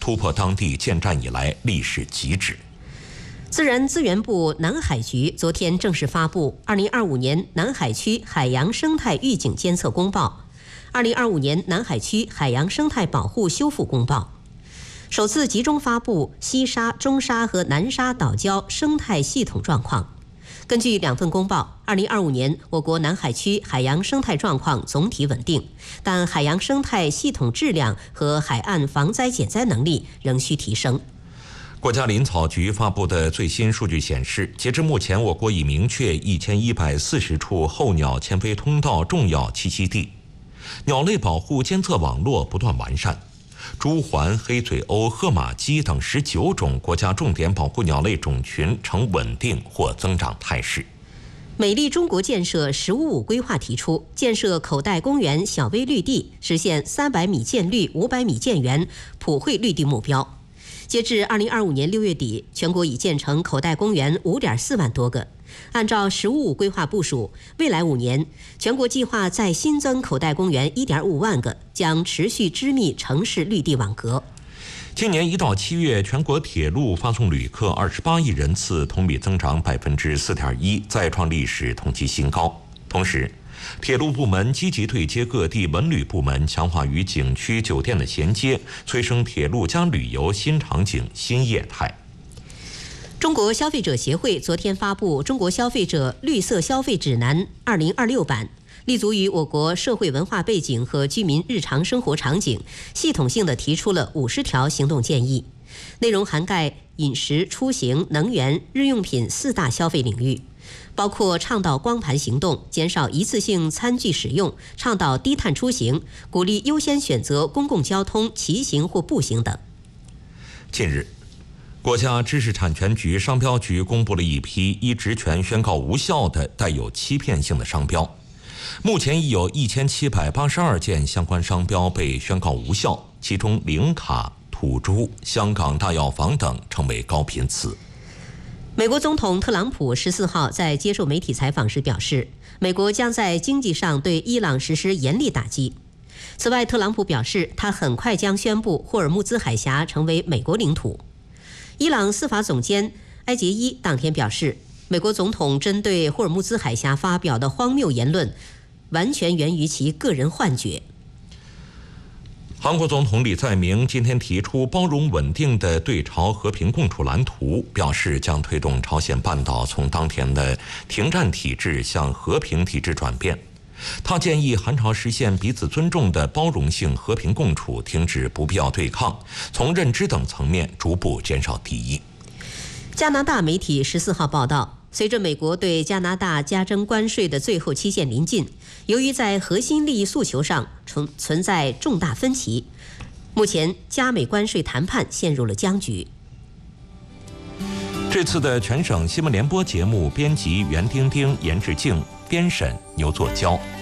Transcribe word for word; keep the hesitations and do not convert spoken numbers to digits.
突破当地建战以来历史极值。 自然资源部南海局昨天正式发布《二零二五年南海区海洋生态预警监测公报》、《二零二五年南海区海洋生态保护修复公报》，首次集中发布西沙、中沙和南沙岛礁生态系统状况。根据两份公报，二零二五年我国南海区海洋生态状况总体稳定，但海洋生态系统质量和海岸防灾减灾能力仍需提升。 国家林草局发布的最新数据显示，截至目前，我国已明确一千一百四十处候鸟迁飞通道重要栖息地，鸟类保护监测网络不断完善。朱鹮、黑嘴鸥、褐马鸡等十九种国家重点保护鸟类种群呈稳定或增长态势。 美丽中国建设“十五五”规划提出，建设口袋公园小微绿地，实现三百米建绿、五百米建园普惠绿地目标。截至二零二五年六月底，全国已建成口袋公园五点四万多个。按照“十五五”规划部署，未来五年，全国计划再新增口袋公园一点五万个，将持续织密城市绿地网格。 今年一到七月，全国铁路发送旅客二十八亿人次，同比增长百分之四点一，再创历史同期新高。同时，铁路部门积极对接各地文旅部门，强化与景区、酒店的衔接，催生铁路加旅游新场景、新业态。 中国消费者协会昨天发布《中国消费者绿色消费指南（二零二六版）》，立足于我国社会文化背景和居民日常生活场景，系统性地提出了五十条行动建议，内容涵盖饮食、出行、能源、日用品四大消费领域。包括倡导光盘行动，减少一次性餐具使用，倡导低碳出行，鼓励优先选择公共交通、骑行或步行等。 近日，国家知识产权局商标局公布了一批依职权宣告无效的带有欺骗性的商标，目前已有一千七百八十二件相关商标被宣告无效，其中零卡、土猪、香港大药房等成为高频词。 美国总统特朗普十四号在接受媒体采访时表示，美国将在经济上对伊朗实施严厉打击。此外，特朗普表示，他很快将宣布霍尔木兹海峡成为美国领土。伊朗司法总监埃杰伊当天表示，美国总统针对霍尔木兹海峡发表的荒谬言论，完全源于其个人幻觉。 韩国总统李在明今天提出包容稳定的对朝和平共处蓝图，表示将推动朝鲜半岛从当前的停战体制向和平体制转变。他建议韩朝实现彼此尊重的包容性和平共处，停止不必要对抗，从认知等层面逐步减少敌意。 加拿大媒体十四号报道，随着美国对加拿大加征关税的最后期限临近，由于在核心利益诉求上存存在重大分歧，目前加美关税谈判陷入了僵局。 这次的全省新闻联播节目编辑袁丁丁、严志静，编审牛作娇。